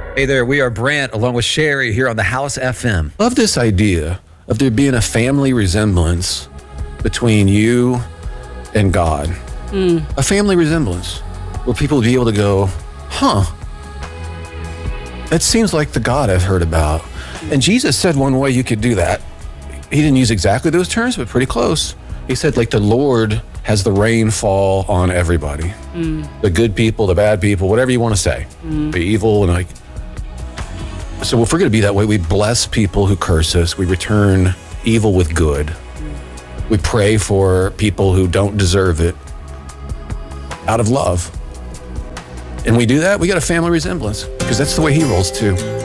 Hey there, we are Brant along with Sherry here on the House FM. Love this idea of there being a family resemblance between you and God. A family resemblance where people would be able to go, that seems like the God I've heard about. And Jesus said one way you could do that. He didn't use exactly those terms, but pretty close. He said, like, the Lord has the rain fall on everybody. The good people, the bad people, whatever you want to say. The evil and like. So if we're going to be that way, we bless people who curse us. We return evil with good. We pray for people who don't deserve it out of love. And we do that, we got a family resemblance because that's the way he rolls too.